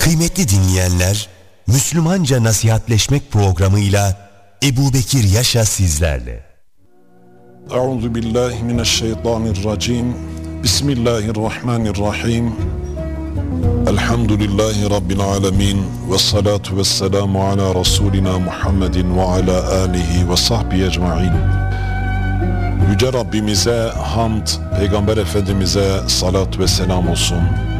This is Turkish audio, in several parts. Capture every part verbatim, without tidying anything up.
Kıymetli dinleyenler, Müslümanca Nasihatleşmek programıyla Ebubekir Yaşa sizlerle. Euzubillahimineşşeytanirracim. Bismillahirrahmanirrahim. Elhamdülillahi Rabbil alemin. Ve salatu ve selamu ala Resulina Muhammedin ve ala alihi ve sahbihi ecma'in. Yüce Rabbimize hamd, Peygamber Efendimiz'e salat ve selam olsun.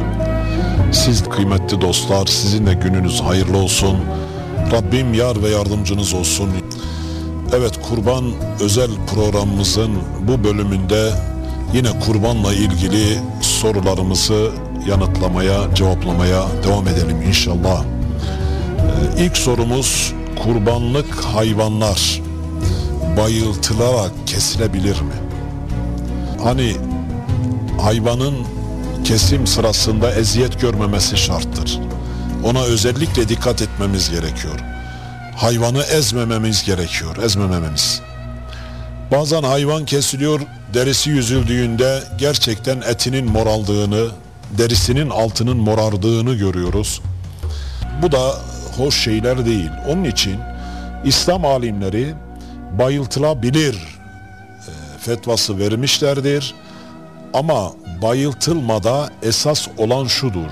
Siz kıymetli dostlar, sizin de gününüz hayırlı olsun. Rabbim yar ve yardımcınız olsun. Evet, kurban özel programımızın bu bölümünde yine kurbanla ilgili sorularımızı yanıtlamaya, cevaplamaya devam edelim inşallah. Ee, ilk sorumuz, kurbanlık hayvanlar bayıltılarak kesilebilir mi? Hani hayvanın kesim sırasında eziyet görmemesi şarttır. Ona özellikle dikkat etmemiz gerekiyor. Hayvanı ezmememiz gerekiyor, ezmememiz. Bazen hayvan kesiliyor, derisi yüzüldüğünde gerçekten etinin moraldığını, derisinin altının morardığını görüyoruz. Bu da hoş şeyler değil. Onun için İslam alimleri bayıltılabilir fetvası vermişlerdir. Ama bayıltılmada esas olan şudur: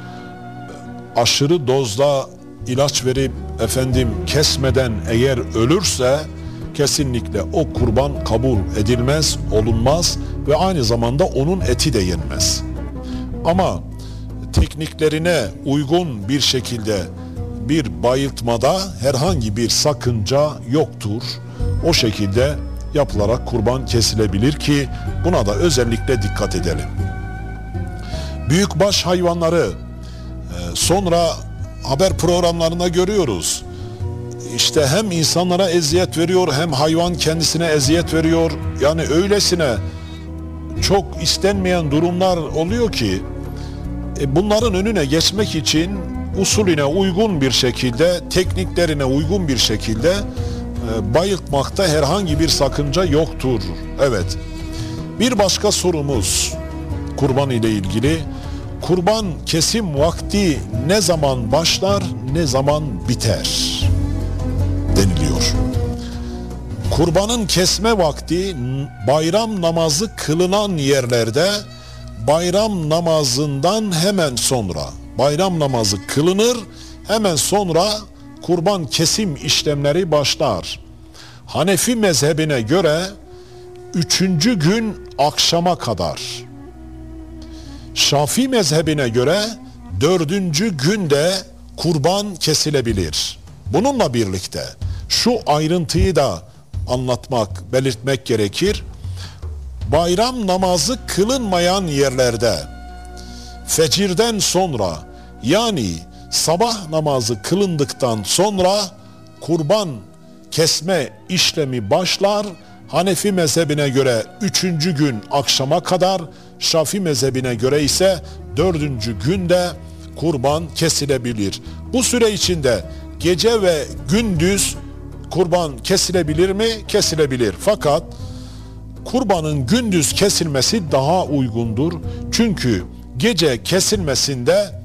aşırı dozda ilaç verip efendim kesmeden eğer ölürse kesinlikle o kurban kabul edilmez, olunmaz ve aynı zamanda onun eti de yenmez. Ama tekniklerine uygun bir şekilde bir bayıltmada herhangi bir sakınca yoktur. O şekilde yapılarak kurban kesilebilir ki buna da özellikle dikkat edelim. Büyükbaş hayvanları sonra haber programlarında görüyoruz. İşte hem insanlara eziyet veriyor hem hayvan kendisine eziyet veriyor. Yani öylesine çok istenmeyen durumlar oluyor ki bunların önüne geçmek için usulüne uygun bir şekilde, tekniklerine uygun bir şekilde bayıltmakta herhangi bir sakınca yoktur. Evet. Bir başka sorumuz kurban ile ilgili. Kurban kesim vakti ne zaman başlar, ne zaman biter deniliyor. Kurbanın kesme vakti bayram namazı kılınan yerlerde bayram namazından hemen sonra, bayram namazı kılınır, hemen sonra kurban kesim işlemleri başlar. Hanefi mezhebine göre üçüncü gün akşama kadar, Şafii mezhebine göre dördüncü günde kurban kesilebilir. Bununla birlikte şu ayrıntıyı da anlatmak, belirtmek gerekir. Bayram namazı kılınmayan yerlerde fecirden sonra, yani sabah namazı kılındıktan sonra kurban kesme işlemi başlar. Hanefi mezhebine göre üçüncü gün akşama kadar, Şafii mezhebine göre ise dördüncü günde kurban kesilebilir. Bu süre içinde gece ve gündüz kurban kesilebilir mi? Kesilebilir. Fakat kurbanın gündüz kesilmesi daha uygundur. Çünkü gece kesilmesinde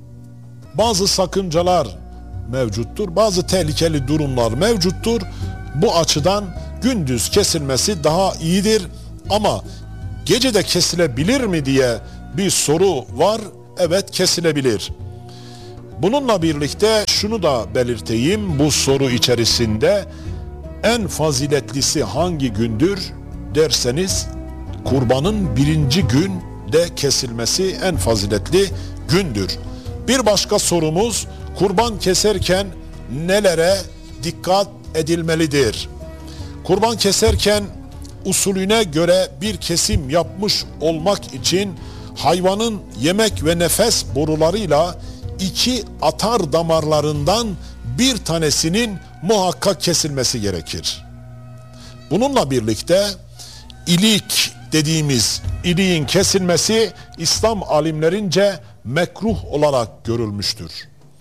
bazı sakıncalar mevcuttur, bazı tehlikeli durumlar mevcuttur. Bu açıdan gündüz kesilmesi daha iyidir. Ama gece de kesilebilir mi diye bir soru var. Evet, kesilebilir. Bununla birlikte şunu da belirteyim, bu soru içerisinde en faziletlisi hangi gündür derseniz, kurbanın birinci günde kesilmesi en faziletli gündür. Bir başka sorumuz, kurban keserken nelere dikkat edilmelidir? Kurban keserken usulüne göre bir kesim yapmış olmak için hayvanın yemek ve nefes borularıyla iki atar damarlarından bir tanesinin muhakkak kesilmesi gerekir. Bununla birlikte ilik dediğimiz iliğin kesilmesi İslam alimlerince mekruh olarak görülmüştür.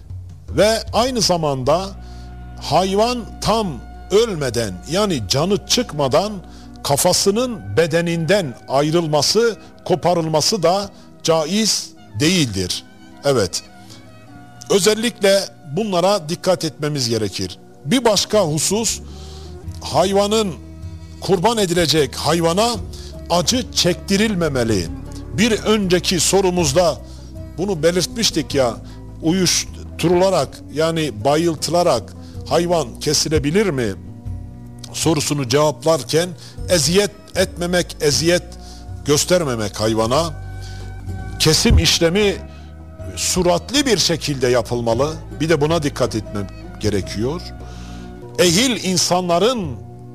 Ve aynı zamanda hayvan tam ölmeden, yani canı çıkmadan kafasının bedeninden ayrılması, koparılması da caiz değildir. Evet. Özellikle bunlara dikkat etmemiz gerekir. Bir başka husus, hayvanın, kurban edilecek hayvana acı çektirilmemeli. Bir önceki sorumuzda bunu belirtmiştik ya, uyuşturularak yani bayıltılarak hayvan kesilebilir mi sorusunu cevaplarken eziyet etmemek, eziyet göstermemek hayvana, kesim işlemi süratli bir şekilde yapılmalı. Bir de buna dikkat etmem gerekiyor. Ehil insanların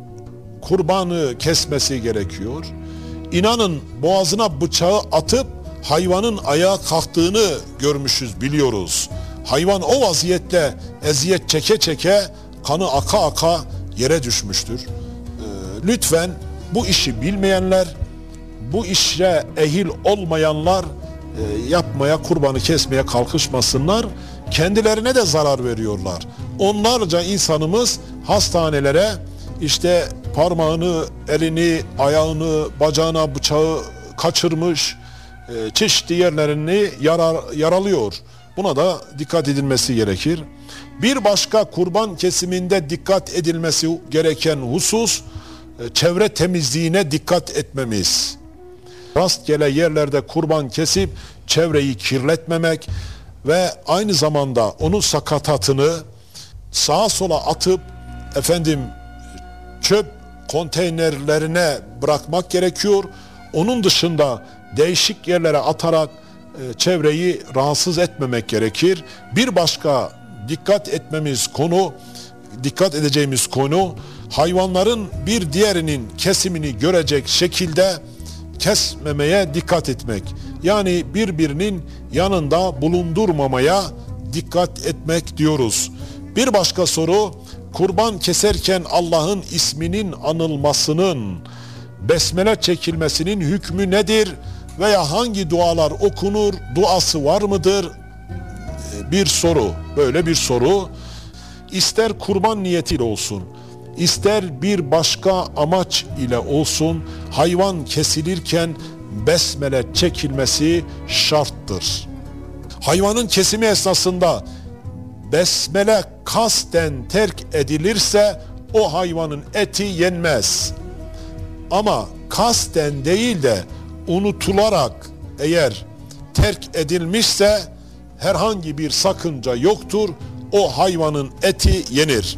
kurbanı kesmesi gerekiyor. İnanın boğazına bıçağı atıp hayvanın ayağa kalktığını görmüşüz, biliyoruz. Hayvan o vaziyette eziyet çeke çeke, kanı aka aka yere düşmüştür. Ee, lütfen bu işi bilmeyenler, bu işe ehil olmayanlar e, yapmaya, kurbanı kesmeye kalkışmasınlar. Kendilerine de zarar veriyorlar. Onlarca insanımız hastanelere işte parmağını, elini, ayağını, bacağına bıçağı kaçırmış, e, çeşitli yerlerini yarar, yaralıyor. Buna da dikkat edilmesi gerekir. Bir başka kurban kesiminde dikkat edilmesi gereken husus, e, çevre temizliğine dikkat etmemiz. Rastgele yerlerde kurban kesip çevreyi kirletmemek ve aynı zamanda onun sakatatını sağa sola atıp efendim çöp konteynerlerine bırakmak gerekiyor. Onun dışında değişik yerlere atarak e, çevreyi rahatsız etmemek gerekir. Bir başka dikkat etmemiz konu, dikkat edeceğimiz konu, hayvanların bir diğerinin kesimini görecek şekilde kesmemeye dikkat etmek. Yani birbirinin yanında bulundurmamaya dikkat etmek diyoruz. Bir başka soru, kurban keserken Allah'ın isminin anılmasının, besmele çekilmesinin hükmü nedir veya hangi dualar okunur, duası var mıdır? Bir soru, böyle bir soru. İster kurban niyetiyle olsun, ister bir başka amaç ile olsun, hayvan kesilirken besmele çekilmesi şarttır. Hayvanın kesimi esnasında besmele kasten terk edilirse o hayvanın eti yenmez. Ama kasten değil de unutularak eğer terk edilmişse herhangi bir sakınca yoktur. O hayvanın eti yenir.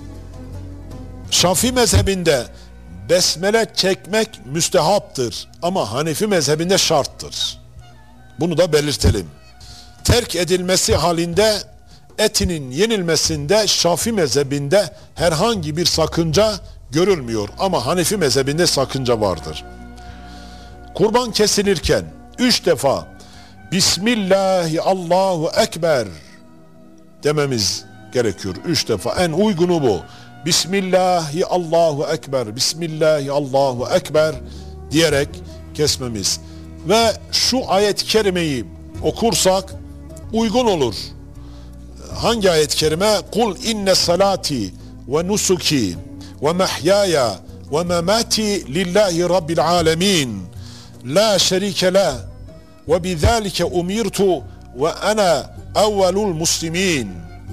Şafii mezhebinde besmele çekmek müstehaptır ama Hanefi mezhebinde şarttır. Bunu da belirtelim. Terk edilmesi halinde etinin yenilmesinde Şafii mezhebinde herhangi bir sakınca görülmüyor ama Hanefi mezhebinde sakınca vardır. Kurban kesilirken üç defa Bismillahi Allahu Ekber dememiz gerekiyor. Üç defa, en uygunu bu. Bismillahi Allahu Ekber, Bismillahi Allahu Ekber diyerek kesmemiz. Ve şu ayet-i kerimeyi okursak uygun olur. Hangi ayet-i kerime? Kul inne salati ve nusuki ve mahyaya ve memati lillahi rabbil alemin la şerike la ve bizalike umirtu ve ana evvelul muslimin.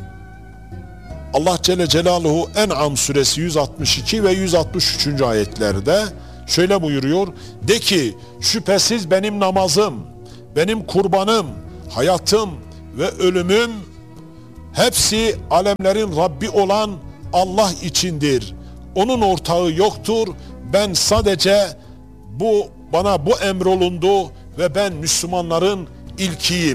Allah Celle Celaluhu En'am suresi yüz altmış iki ve yüz altmış üçüncü ayetlerde şöyle buyuruyor. De ki şüphesiz benim namazım, benim kurbanım, hayatım ve ölümüm hepsi alemlerin Rabbi olan Allah içindir. Onun ortağı yoktur. Ben sadece bu bana bu emrolundu ve ben Müslümanların ilkiyim.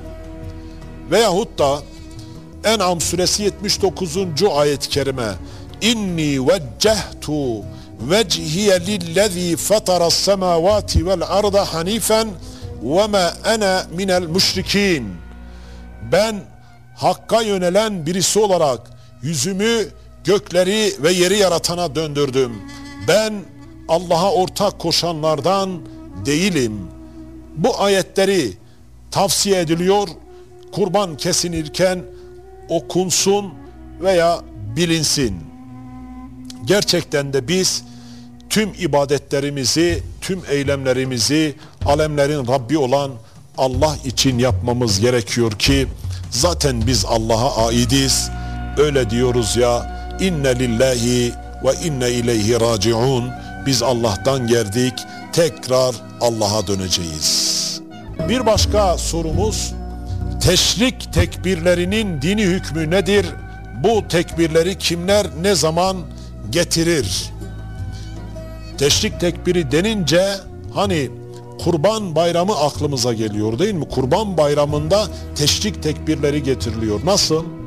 Veyahut da En'am suresi yetmiş dokuzuncu ayet-i kerime İnni veccehtu vecihiye lillezî fataras semâvâti vel arda hanifen ve mâ ene minel müşrikîn. Ben Hakk'a yönelen birisi olarak yüzümü gökleri ve yeri yaratana döndürdüm. Ben Allah'a ortak koşanlardan değilim. Bu ayetleri tavsiye ediliyor. Kurban kesilirken okunsun veya bilinsin. Gerçekten de biz tüm ibadetlerimizi, tüm eylemlerimizi alemlerin Rabbi olan Allah için yapmamız gerekiyor ki Zaten biz Allah'a aidiz. Öyle diyoruz ya, inne lillahi ve inne ileyhi raciun. Biz Allah'tan geldik, tekrar Allah'a döneceğiz. Bir başka sorumuz, teşrik tekbirlerinin dini hükmü nedir? Bu tekbirleri kimler ne zaman getirir? Teşrik tekbiri denince hani Kurban Bayramı aklımıza geliyor değil mi? Kurban Bayramı'nda teşrik tekbirleri getiriliyor. Nasıl?